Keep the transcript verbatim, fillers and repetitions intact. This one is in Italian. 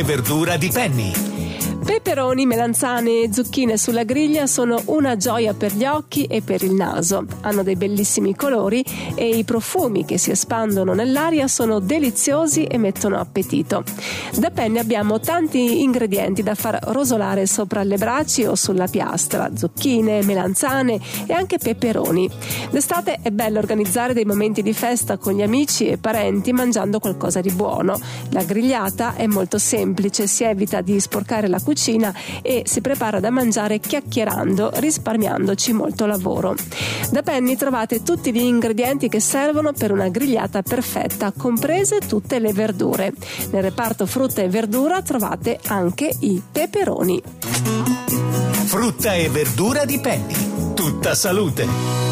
Verdura di Penny. Peperoni, melanzane e zucchine sulla griglia sono una gioia per gli occhi e per il naso. Hanno dei bellissimi colori e i profumi che si espandono nell'aria sono deliziosi e mettono appetito. Da Penny abbiamo tanti ingredienti da far rosolare sopra le braci o sulla piastra: zucchine, melanzane e anche peperoni. D'estate è bello organizzare dei momenti di festa con gli amici e parenti mangiando qualcosa di buono. La grigliata è molto semplice, si evita di sporcare la cucina e si prepara da mangiare chiacchierando, risparmiandoci molto lavoro. Da Penny trovate tutti gli ingredienti che servono per una grigliata perfetta, comprese tutte le verdure. Nel reparto frutta e verdura trovate anche i peperoni. Frutta e verdura di Penny. Tutta salute.